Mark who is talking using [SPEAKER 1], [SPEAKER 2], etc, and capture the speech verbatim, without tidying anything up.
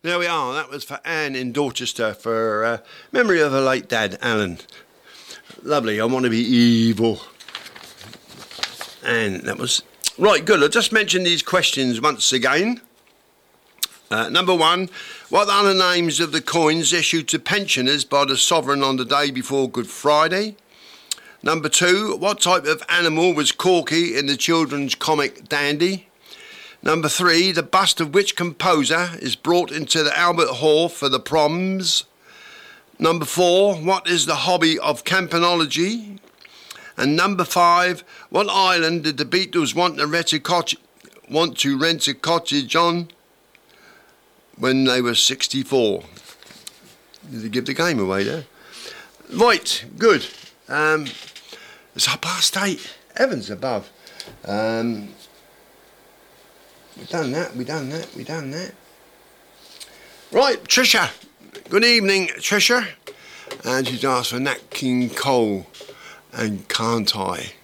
[SPEAKER 1] There we are. That was for Anne in Dorchester for uh, memory of her late dad, Alan. Lovely. I want to be evil. And that was... Right, good. I'll just mention these questions once again. Uh, number one, what are the names of the coins issued to pensioners by the Sovereign on the day before Good Friday? Number two, what type of animal was Corky in the children's comic Dandy? Number three, the bust of which composer is brought into the Albert Hall for the proms? Number four, what is the hobby of campanology? And number five, what island did the Beatles want to rent a cottage, want to rent a cottage on when they were sixty-four? Did they give the game away there? Right, good. Um, it's half past eight. Heavens above. Um, we've done that, we've done that, we've done that. Right, Tricia. Good evening, Tricia. And she's asked for Nat King Cole and Can't I?